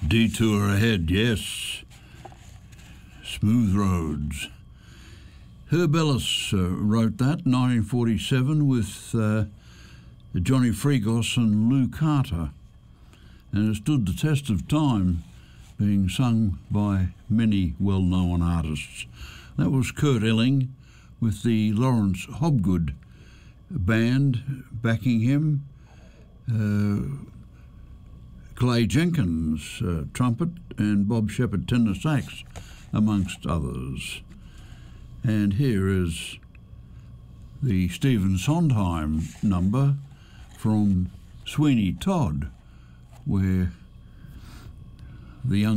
Detour Ahead, yes. Smooth Roads. Herb Ellis wrote that, 1947, with Johnny Frigos and Lou Carter, and it stood the test of time, being sung by many well-known artists. That was Kurt Elling with the Lawrence Hobgood band backing him, Clay Jenkins trumpet, and Bob Shepherd tenor sax, amongst others. And here is the Stephen Sondheim number from Sweeney Todd, where the young